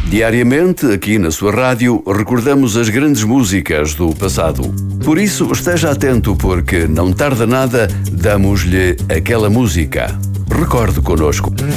Diariamente, aqui na sua rádio, recordamos as grandes músicas do passado. Por isso, esteja atento porque, não tarda nada, damos-lhe aquela música. Recorde connosco.